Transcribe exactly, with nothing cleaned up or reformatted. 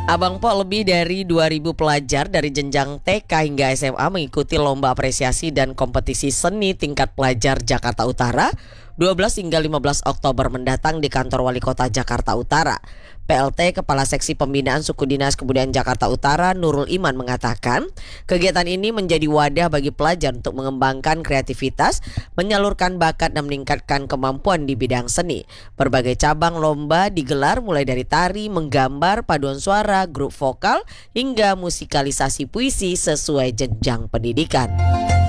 Abang Po, lebih dari dua ribu pelajar dari jenjang T K hingga S M A mengikuti lomba apresiasi dan kompetisi seni tingkat pelajar Jakarta Utara dua belas hingga lima belas Oktober mendatang di kantor Wali Kota Jakarta Utara. P L T Kepala Seksi Pembinaan Suku Dinas Kebudayaan Jakarta Utara Nurul Iman mengatakan, kegiatan ini menjadi wadah bagi pelajar untuk mengembangkan kreativitas, menyalurkan bakat dan meningkatkan kemampuan di bidang seni. Berbagai cabang lomba digelar mulai dari tari, menggambar, paduan suara, grup vokal, hingga musikalisasi puisi sesuai jenjang pendidikan.